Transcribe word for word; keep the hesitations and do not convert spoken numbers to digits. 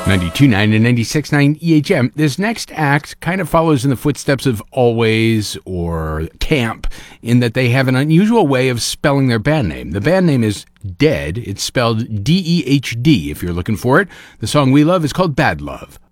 ninety-two point nine and ninety-six point nine E H M. This next act kind of follows in the footsteps of Always or Camp in that they have an unusual way of spelling their band name. The band name is Dead. It's spelled D E H D if you're looking for it. The song we love is called Bad Love.